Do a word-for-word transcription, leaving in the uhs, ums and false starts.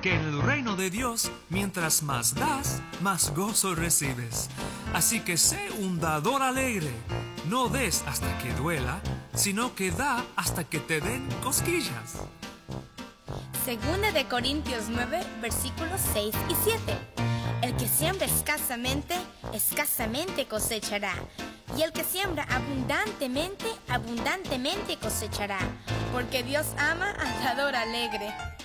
que en el reino de Dios, mientras más das, más gozo recibes. Así que sé un dador alegre. No des hasta que duela, sino que da hasta que te den cosquillas. Segunda de Corintios nueve, versículos seis y siete. El que siembra escasamente, escasamente cosechará. Y el que siembra abundantemente, abundantemente cosechará. Porque Dios ama al dador alegre.